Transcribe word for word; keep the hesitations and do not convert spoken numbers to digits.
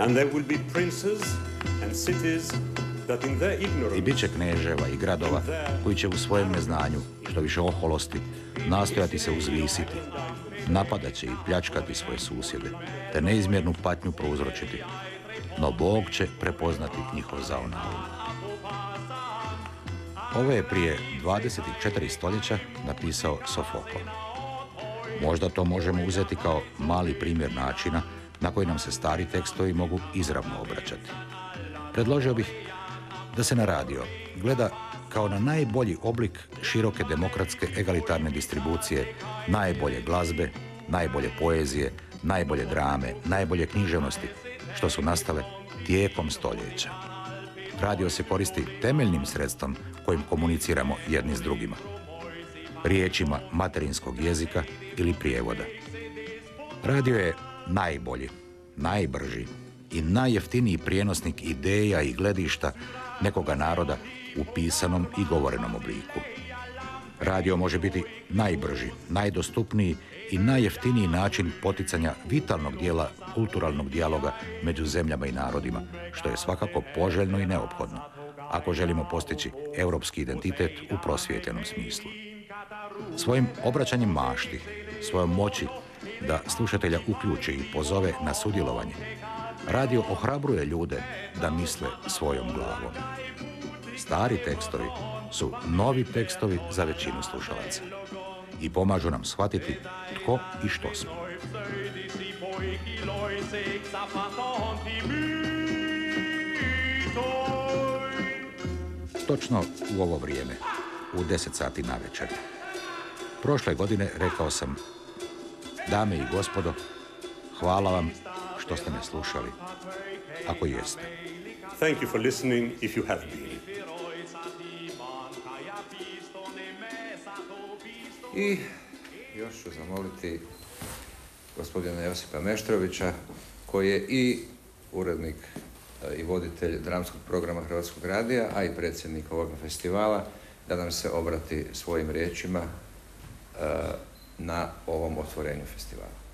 And there will be princes and cities that in their ignorance... I bit će kneževa i gradova koji će u svojem neznanju, što više oholosti, nastojati se uzvisiti, napadat će i pljačkati svoje susjede, te neizmjernu patnju prouzročiti. No Bog će prepoznati njihov zaonaum. Ovo je prije dvadeset četiri stoljeća napisao Sofokl. Možda to možemo uzeti kao mali primjer načina na koji nam se stari tekstovi mogu izravno obraćati. Predložio bih da se na radio gleda kao na najbolji oblik široke demokratske egalitarne distribucije najbolje glazbe, najbolje poezije, najbolje drame, najbolje književnosti, što su nastale tijekom stoljeća. Radio se koristi temeljnim sredstvom kojim komuniciramo jedni s drugima. Riječima materinskog jezika ili prijevoda. Radio je najbolji, najbrži i najjeftiniji prijenosnik ideja i gledišta nekoga naroda u pisanom i govorenom obliku. Radio može biti najbrži, najdostupniji i najjeftiniji način poticanja vitalnog dijela kulturalnog dijaloga među zemljama i narodima, što je svakako poželjno i neophodno, ako želimo postići europski identitet u prosvjetljenom smislu. Svojim obraćanjem mašti, svojom moći da slušatelja uključi i pozove na sudjelovanje, radio ohrabruje ljude da misle svojom glavom. Stari tekstovi su novi tekstovi za većinu slušalaca i pomažu nam shvatiti tko i što smo. Točno u ovo vrijeme, u deset sati navečer, prošle godine rekao sam: dame i gospodo, hvala vam što ste me slušali, ako jeste. Thank you for listening if you have been. I još ću zamoliti gospodina Josipa Meštrovića, koji je i urednik i voditelj dramskog programa Hrvatskog radija, a i predsjednik ovoga festivala, da nam se obrati svojim riječima na ovom otvorenju festivala.